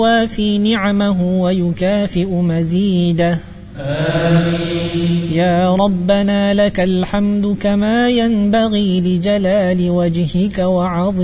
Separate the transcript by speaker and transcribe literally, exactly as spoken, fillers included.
Speaker 1: وافي نعمه ويكافئ مزيده.
Speaker 2: آمين.
Speaker 1: يا ربنا لك الحمد كما ينبغي لجلال وجهك وعظيم